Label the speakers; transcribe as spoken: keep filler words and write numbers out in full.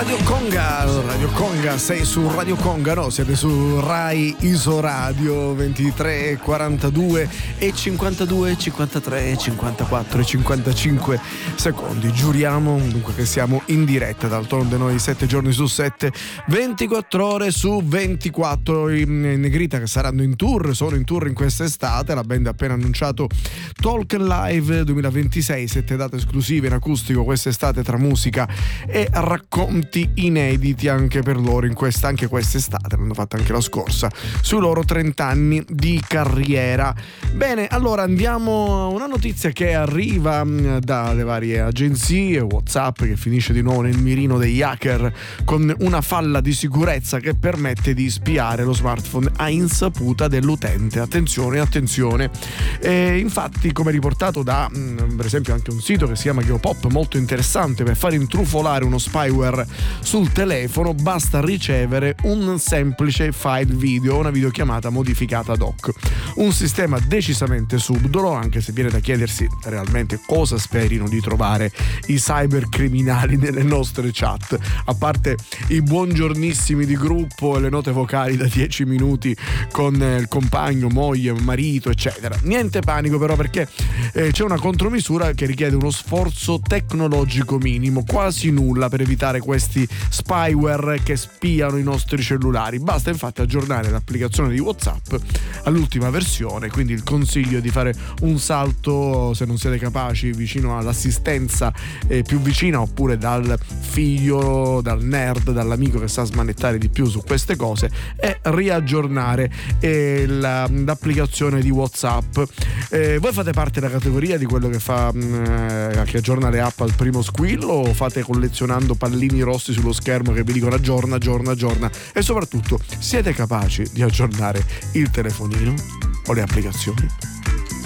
Speaker 1: Radio Conga, Radio Conga, sei su Radio Conga, no, siete su Rai Isoradio. Ventitré e quarantadue e cinquantadue, cinquantatré, cinquantaquattro e cinquantacinque secondi. Giuriamo dunque che siamo in diretta, d'altronde noi sette giorni su sette, ventiquattro ore su ventiquattro. I Negrita che saranno in tour, sono in tour in quest'estate, la band ha appena annunciato Talk Live duemilaventisei, sette date esclusive in acustico quest'estate tra musica e racconti inediti anche per loro in questa, anche quest'estate, l'hanno fatta anche la scorsa, sui loro trenta anni di carriera. Bene, allora andiamo a una notizia che arriva dalle varie agenzie, WhatsApp che finisce di nuovo nel mirino degli hacker con una falla di sicurezza che permette di spiare lo smartphone a insaputa dell'utente. Attenzione, attenzione. E infatti, come riportato da per esempio anche un sito che si chiama Geopop, molto interessante, per far intrufolare uno spyware sul telefono basta ricevere un semplice file video, una videochiamata modificata ad hoc. Un sistema decisamente subdolo, anche se viene da chiedersi realmente cosa sperino di trovare i cybercriminali nelle nostre chat, a parte i buongiornissimi di gruppo e le note vocali da dieci minuti con il compagno, moglie, marito, eccetera. Niente panico però, perché eh, c'è una contromisura che richiede uno sforzo tecnologico minimo, quasi nulla, per evitare questi spyware che spiano i nostri cellulari. Basta infatti aggiornare l'applicazione di WhatsApp all'ultima versione, quindi il consiglio è di fare un salto, se non siete capaci, vicino all'assistenza eh, più vicina, oppure dal figlio, dal nerd, dall'amico che sa smanettare di più su queste cose, e riaggiornare eh, la, l'applicazione di WhatsApp. Eh, voi fate parte della categoria di quello che fa mh, che aggiorna le app al primo squillo, o fate collezionando pallini rossi sullo schermo che vi dicono aggiorna, aggiorna, aggiorna? E soprattutto, siete capaci di aggiornare il telefonino o le applicazioni?